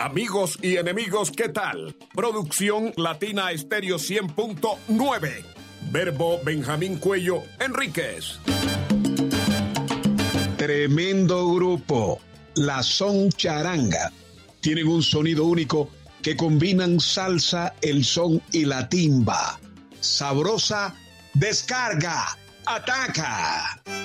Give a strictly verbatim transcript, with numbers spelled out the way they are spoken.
Amigos y enemigos, ¿qué tal? Producción Latina Estéreo cien punto nueve. Verbo Benjamín Cuello Enríquez. Tremendo grupo, la Son Charanga. Tienen un sonido único que combinan salsa, el son y la timba. Sabrosa, descarga, ataca.